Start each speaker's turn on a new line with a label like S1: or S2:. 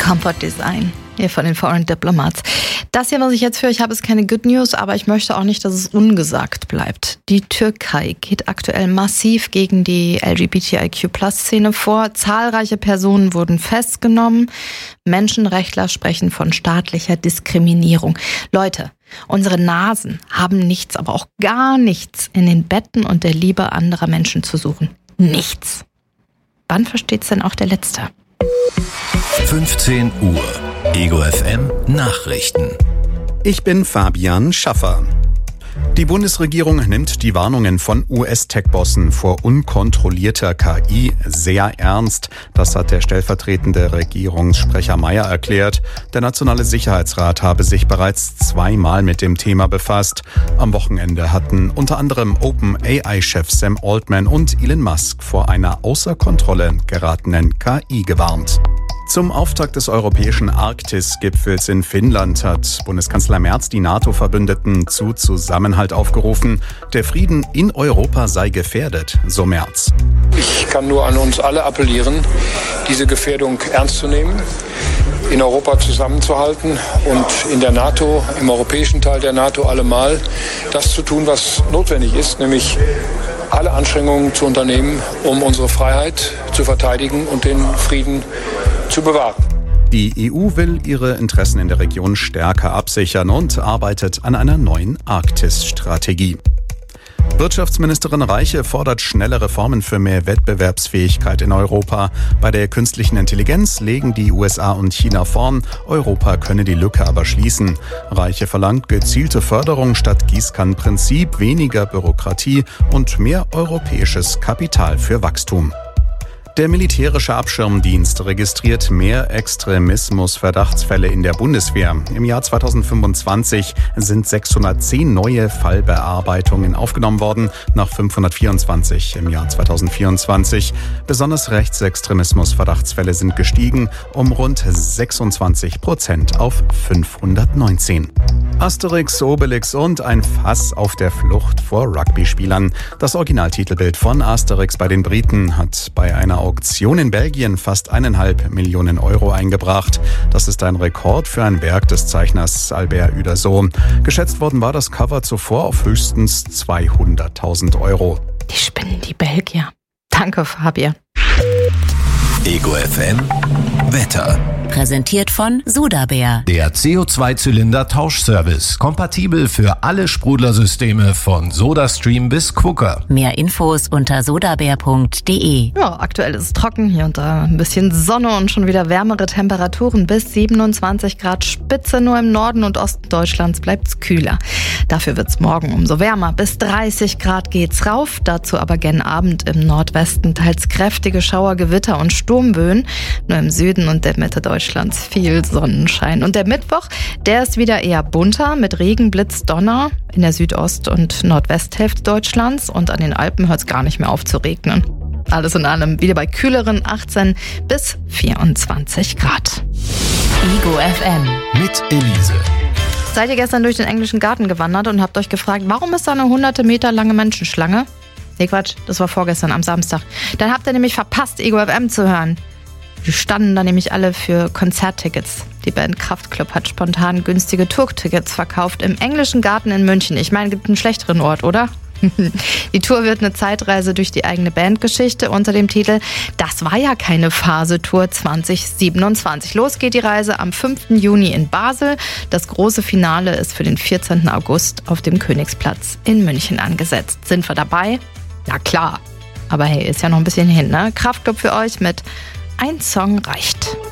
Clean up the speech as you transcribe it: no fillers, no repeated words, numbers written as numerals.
S1: Comfort Design, hier von den Foreign Diplomats. Das hier, was ich jetzt für euch habe, ist keine Good News, aber ich möchte auch nicht, dass es ungesagt bleibt. Die Türkei geht aktuell massiv gegen die LGBTIQ+-Szene vor. Zahlreiche Personen wurden festgenommen. Menschenrechtler sprechen von staatlicher Diskriminierung. Leute, unsere Nasen haben nichts, aber auch gar nichts in den Betten und der Liebe anderer Menschen zu suchen. Nichts. Wann versteht's denn auch der Letzte?
S2: 15 Uhr. Ego FM Nachrichten.
S3: Ich bin Fabian Schaffer. Die Bundesregierung nimmt die Warnungen von US-Tech-Bossen vor unkontrollierter KI sehr ernst. Das hat der stellvertretende Regierungssprecher Mayer erklärt. Der Nationale Sicherheitsrat habe sich bereits zweimal mit dem Thema befasst. Am Wochenende hatten unter anderem OpenAI-Chef Sam Altman und Elon Musk vor einer außer Kontrolle geratenen KI gewarnt. Zum Auftakt des europäischen Arktis-Gipfels in Finnland hat Bundeskanzler Merz die NATO-Verbündeten zu Zusammenhalt aufgerufen. Der Frieden in Europa sei gefährdet, so Merz.
S4: Ich kann nur an uns alle appellieren, diese Gefährdung ernst zu nehmen, in Europa zusammenzuhalten und in der NATO, im europäischen Teil der NATO allemal das zu tun, was notwendig ist, nämlich alle Anstrengungen zu unternehmen, um unsere Freiheit zu verteidigen und den Frieden zu bewahren.
S3: Die EU will ihre Interessen in der Region stärker absichern und arbeitet an einer neuen Arktis-Strategie. Wirtschaftsministerin Reiche fordert schnelle Reformen für mehr Wettbewerbsfähigkeit in Europa. Bei der künstlichen Intelligenz legen die USA und China vorn. Europa könne die Lücke aber schließen. Reiche verlangt gezielte Förderung statt Gießkannenprinzip, weniger Bürokratie und mehr europäisches Kapital für Wachstum. Der militärische Abschirmdienst registriert mehr Extremismus-Verdachtsfälle in der Bundeswehr. Im Jahr 2025 sind 610 neue Fallbearbeitungen aufgenommen worden, nach 524 im Jahr 2024. Besonders Rechtsextremismus-Verdachtsfälle sind gestiegen, um rund 26% auf 519. Asterix, Obelix und ein Fass auf der Flucht vor Rugby-Spielern. Das Originaltitelbild von Asterix bei den Briten hat bei einer Auktion in Belgien fast 1,5 Millionen Euro eingebracht. Das ist ein Rekord für ein Werk des Zeichners Albert Uderzo. Geschätzt worden war das Cover zuvor auf höchstens 200.000 Euro.
S1: Die spinnen, die Belgier. Danke, Fabian.
S2: Ego FM Wetter.
S5: Präsentiert von Sodabär.
S2: Der CO2-Zylinder-Tauschservice. Kompatibel für alle Sprudlersysteme von SodaStream bis Quooker.
S5: Mehr Infos unter sodabär.de.
S1: Ja, aktuell ist es trocken, hier und da ein bisschen Sonne und schon wieder wärmere Temperaturen bis 27 Grad Spitze. Nur im Norden und Osten Deutschlands bleibt es kühler. Dafür wird es morgen umso wärmer. Bis 30 Grad geht's rauf. Dazu aber gen Abend im Nordwesten teils kräftige Schauer, Gewitter und Sturmböen. Nur im Süden und der Mitte Deutschlands viel Sonnenschein. Und der Mittwoch, der ist wieder eher bunter mit Regen, Blitz, Donner in der Südost- und Nordwesthälfte Deutschlands. Und an den Alpen hört es gar nicht mehr auf zu regnen. Alles in allem wieder bei kühleren 18 bis 24 Grad.
S5: Ego FM.
S2: Mit Elise.
S1: Seid ihr gestern durch den englischen Garten gewandert und habt euch gefragt, warum ist da eine 100 Meter lange Menschenschlange? Nee, Quatsch, das war vorgestern am Samstag. Dann habt ihr nämlich verpasst, Ego FM zu hören. Die standen da nämlich alle für Konzerttickets. Die Band Kraftklub hat spontan günstige Tourtickets verkauft im englischen Garten in München. Ich meine, gibt einen schlechteren Ort, oder? Die Tour wird eine Zeitreise durch die eigene Bandgeschichte unter dem Titel Das war ja keine Phase-Tour 2027. Los geht die Reise am 5. Juni in Basel. Das große Finale ist für den 14. August auf dem Königsplatz in München angesetzt. Sind wir dabei? Na klar. Aber hey, ist ja noch ein bisschen hin, ne? Kraftklub für euch mit Ein Song reicht.